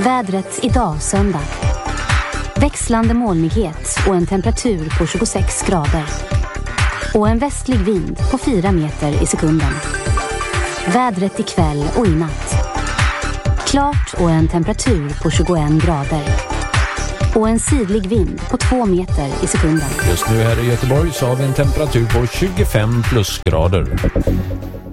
Vädret idag söndag. Växlande molnighet och en temperatur på 26 grader. Och en västlig vind på 4 meter i sekunden. Vädret ikväll och i natt. Klart och en temperatur på 21 grader. Och en sydlig vind på 2 meter i sekunden. Just nu här i Göteborg så har vi en temperatur på 25 plusgrader.